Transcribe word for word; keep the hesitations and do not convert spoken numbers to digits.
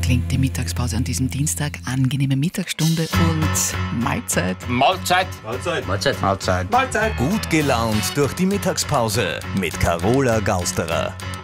klingt die Mittagspause an diesem Dienstag. Angenehme Mittagsstunde und Mahlzeit. Mahlzeit. Mahlzeit. Mahlzeit. Mahlzeit. Mahlzeit. Gut gelaunt durch die Mittagspause mit Carola Gausterer.